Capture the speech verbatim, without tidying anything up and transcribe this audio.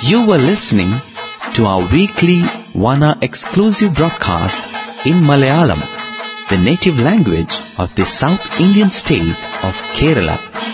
You were listening to our weekly Vana exclusive broadcast in Malayalam, the native language of the South Indian state of Kerala.